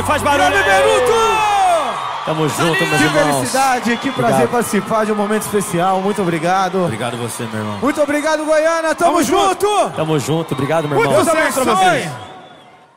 faz barulho. Tamo junto, meus irmãos. Que felicidade, que prazer participar de um momento especial. Muito obrigado. Obrigado você, meu irmão. Muito obrigado, Goiânia. Tamo junto. Tamo junto, obrigado, meu irmão. Deus abençoe.